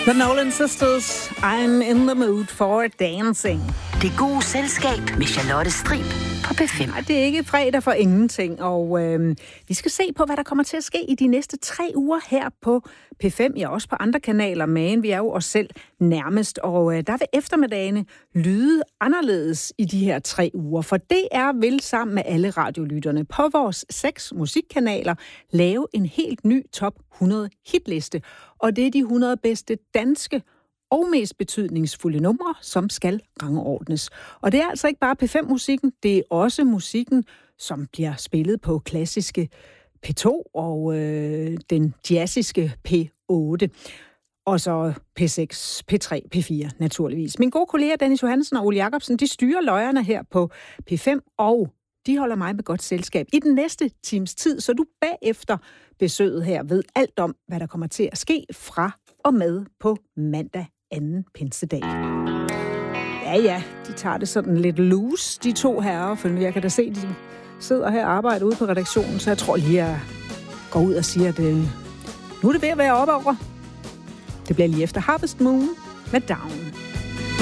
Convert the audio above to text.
The Nolan Sisters, I'm in the mood for dancing. Det gode selskab med Charlotte Strib på P5. Nej, det er ikke fredag for ingenting, og vi skal se på, hvad der kommer til at ske i de næste 3 uger her på P5, ja også på andre kanaler, men vi er jo os selv nærmest, og der vil eftermiddagene lyde anderledes i de her 3 uger, for DR vil sammen med alle radiolytterne på vores 6 musikkanaler lave en helt ny top 100 hitliste, og det er de 100 bedste danske og mest betydningsfulde numre, som skal rangordnes. Og det er altså ikke bare P5-musikken, det er også musikken, som bliver spillet på klassiske P2 og den jazziske P8. Og så P6, P3, P4 naturligvis. Min gode kolleger Dennis Johansen og Ole Jacobsen, de styrer løjerne her på P5, og de holder mig med godt selskab i den næste times tid, så du bagefter besøget her ved alt om, hvad der kommer til at ske fra og med på mandag 2. pinsedag. Ja, de tager det sådan lidt loose, de 2 herrer, for jeg kan da se, de sidder her og arbejder ude på redaktionen, så jeg tror lige, at jeg går ud og siger, at nu er det ved at være op over. Det bliver lige efter Harvest Moon med Down.